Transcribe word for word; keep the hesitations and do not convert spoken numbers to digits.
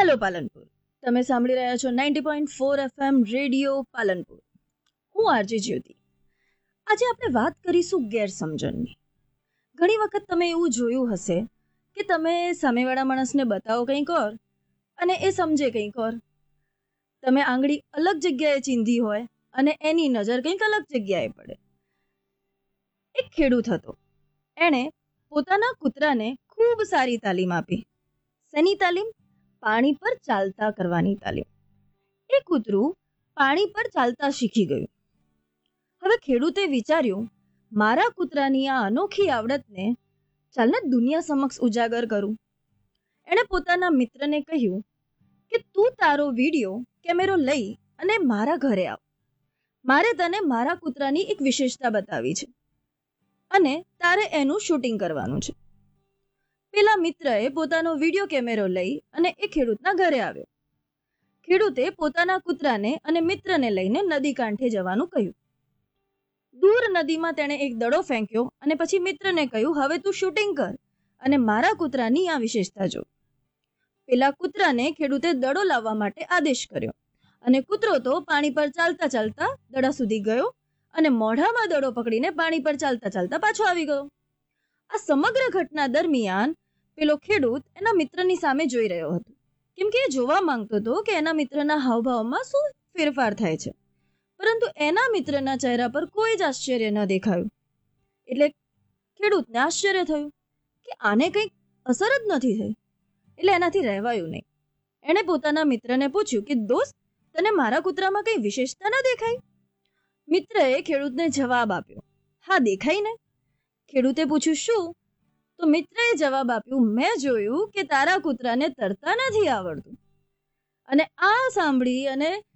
Hello Palanpur, તમે સાંભળી રહ્યા છો ninety point four FM radio Palanpur. હું આરજે જ્યોતિ. આજે આપણે વાત કરીશું ગેરસમજણની. ઘણી વખત તમે એવું જોયું હશે કે તમે સામેવાળા માણસને બતાવો કંઈક ઓર અને એ સમજે કંઈક ઓર. તમે આંગળી અલગ જગ્યાએ ચીંધી હોય અને એની નજર કંઈક અલગ જગ્યાએ પડે. એક ખેડૂત હતો. એણે પોતાના કૂતરાને ખૂબ સારી તાલીમ આપી. શેની તાલીમ? પાણી પર ચાલતા કરવાની તાલીમ. એ કૂતરું પાણી પર ચાલતા શીખી ગયું. હવે ખેડૂતે વિચાર્યું, મારા કૂતરાની આ અનોખી આવડતને ચાલને દુનિયા સમક્ષ ઉજાગર કરું. એણે પોતાના મિત્રને કહ્યું કે તું તારો વિડીયો કેમેરો લઈ અને મારા ઘરે આવ. મારે તને મારા કૂતરાની એક વિશેષતા બતાવી છે અને તારે એનું શૂટિંગ કરવાનું છે. પેલા મિત્રએ પોતાનો વિડીયો કેમેરો લઈ અને એ ખેડૂતના ઘરે આવ્યો. ખેડૂતે પોતાના કૂતરાને અને મિત્રને લઈને નદી કાંઠે જવાનું કહ્યું. દૂર નદીમાં તેણે એક દડો ફેંક્યો અને પછી મિત્રને કહ્યું, હવે તું શૂટિંગ કર અને મારા કૂતરાની આ વિશેષતા જો. પેલા કૂતરાને ખેડૂતે દડો લાવવા માટે આદેશ કર્યો અને કૂતરો તો પાણી પર ચાલતા ચાલતા દડા સુધી ગયો અને મોઢામાં દડો પકડીને પાણી પર ચાલતા ચાલતા પાછો આવી ગયો. આ સમગ્ર ઘટના દરમિયાન પેલો ખેડૂત એના મિત્રની સામે જોઈ રહ્યો હતો, કેમ કે એ જોવા માંગતો હતો કે એના મિત્રના હાવભાવમાં શું ફેરફાર થાય છે. પરંતુ એના મિત્રના ચહેરા પર કોઈ જ આશ્ચર્ય ન દેખાયું. એટલે ખેડૂતને આશ્ચર્ય થયું કે આને કંઈક અસર જ નથી થઈ. એટલે એનાથી રહેવાયું નહીં. એણે પોતાના મિત્રને પૂછ્યું કે દોસ્ત, તને મારા કૂતરામાં કઈ વિશેષતા ન દેખાઈ? મિત્રએ ખેડૂતને જવાબ આપ્યો, હા દેખાઈ ને. ખેડૂતે પૂછ્યું શું? તો મિત્રએ જવાબ આપ્યું, મેં જોયું કે તારા કૂતરાને તરતા નથી આવડતું. અને આ સાંભળી અને